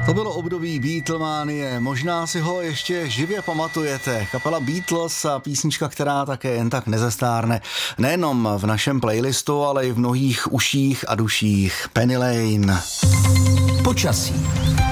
To bylo období Beatlemanie, možná si ho ještě živě pamatujete. Kapela Beatles a písnička, která také jen tak nezestárne. Nejenom v našem playlistu, ale i v mnohých uších a duších. Penny Lane. Počasí.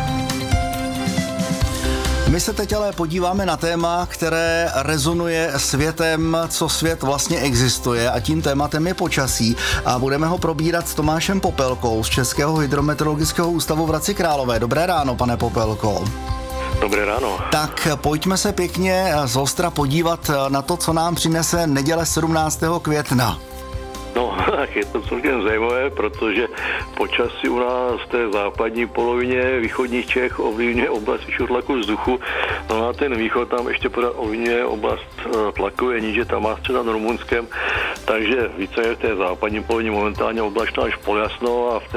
My se teď ale podíváme na téma, které rezonuje světem, co svět vlastně existuje, a tím tématem je počasí a budeme ho probírat s Tomášem Popelkou z Českého hydrometeorologického ústavu v Hradci Králové. Dobré ráno, pane Popelko. Dobré ráno. Tak pojďme se pěkně z ostra podívat na to, co nám přinese neděle 17. května. No, tak je to celkem zajímavé, protože počasí u nás v té západní polovině východních Čech ovlivňuje oblast vyššího tlaku vzduchu. No a ten východ tam ještě pořád ovlivňuje oblast tlakové níže, tam má středa nad Rumunskem, takže více v té západní polovině momentálně oblačno až poljasno a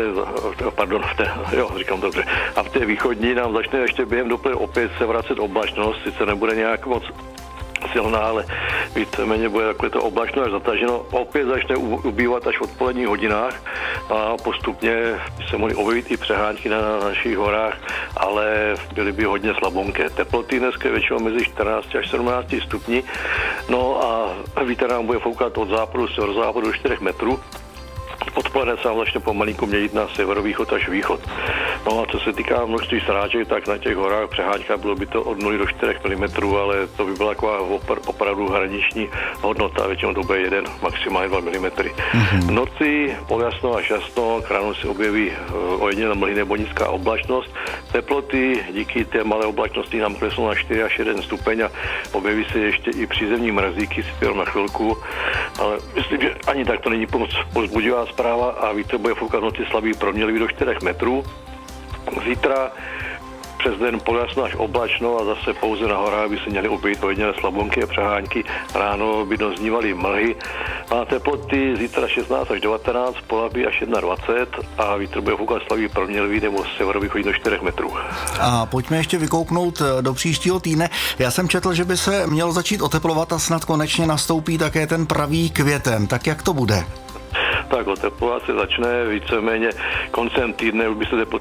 v té východní nám začne ještě během dopoledne opět se vracet oblačnost, sice nebude nějak moc silná, ale víceméně bude takové to oblačno až zataženo. Opět začne ubývat až v odpoledních hodinách a postupně by se mohly objevit i přehánky na našich horách, ale byly by hodně slabonké. Teploty dneska většinou mezi 14 až 17 stupni. No a vítr nám bude foukat od západu, severozápadu do 4 metrů. Odpoledne se nám začne pomalinku měnit na severovýchod až východ. No a co se týká množství srážek, tak na těch horách přeháňka bylo by to od 0 do 4 mm, ale to by byla taková opravdu hraniční hodnota, většinou to bude 1, maximálně 2 mm. V noci pojasno až jasno, k ránu se objeví ojedinělé mlhy nebo nízká oblačnost. Teploty díky té malé oblačnosti nám klesnou na 4 až 1 stupeň a objeví se ještě i přízemní mrazíky, si na chvilku, ale myslím, že ani tak to není moc povzbudivá zpráva a vítr bude foukat v noci slabý proměnlivý do 4 metrů. Zítra přes den poljasno až oblačno a zase pouze na horách by se měly objevit ojedinělé slabonky a přehánky. Ráno by doznívaly mlhy. A teploty zítra 16 až 19, polabí až 21 a vítr bude foukat slabý proměnlivý nebo severovýchodní do 4 metrů. A pojďme ještě vykouknout do příštího týdne. Já jsem četl, že by se mělo začít oteplovat a snad konečně nastoupí také ten pravý květen. Tak jak to bude? Tak oteplovat se začne víceméně koncem týdne, už by se